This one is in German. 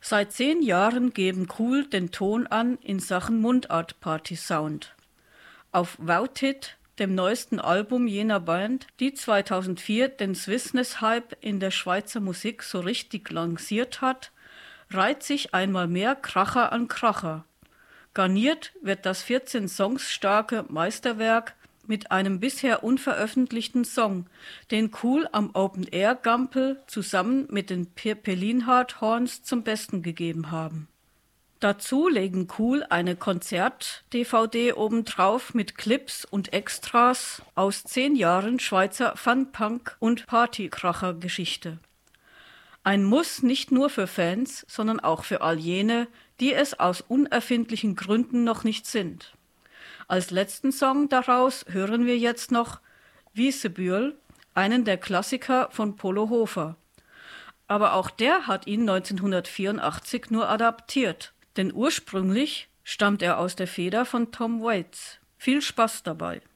Seit 10 Jahren geben Cool den Ton an in Sachen Mundart-Party-Sound. Auf Woutit, dem neuesten Album jener Band, die 2004 den Swissness-Hype in der Schweizer Musik so richtig lanciert hat, reiht sich einmal mehr Kracher an Kracher. Garniert wird das 14 Songs starke Meisterwerk mit einem bisher unveröffentlichten Song, den Cool am Open Air Gampel zusammen mit den Pelinhardt Horns zum Besten gegeben haben. Dazu legen Cool eine Konzert-DVD obendrauf mit Clips und Extras aus 10 Jahren Schweizer Fun-Punk- und Partykracher-Geschichte. Ein Muss nicht nur für Fans, sondern auch für all jene, die es aus unerfindlichen Gründen noch nicht sind. Als letzten Song daraus hören wir jetzt noch Wiesebühl, einen der Klassiker von Polo Hofer. Aber auch der hat ihn 1984 nur adaptiert, denn ursprünglich stammt er aus der Feder von Tom Waits. Viel Spaß dabei!